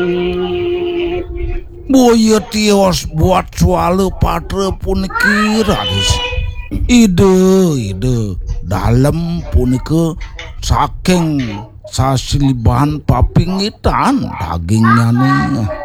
Boya tios buat suale patre puniki raris. Ide dalam punike saking sasiliban papingitan dagingnya nih.